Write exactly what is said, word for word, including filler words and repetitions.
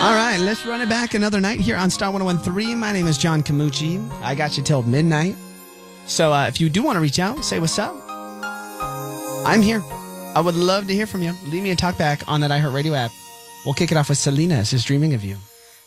All right, let's run it back another night here on Star one oh one point three. My name is John Camucci. I got you till midnight. So uh, if you do want to reach out, say what's up. I'm here. I would love to hear from you. Leave me a talk back on that iHeartRadio app. We'll kick it off with Selena. It's just dreaming of you.